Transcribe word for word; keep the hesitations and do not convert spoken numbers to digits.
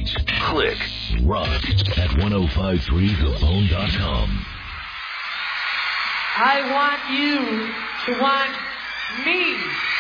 Tweet, click, rock at ten fifty-three the phone dot com. I want you to want me.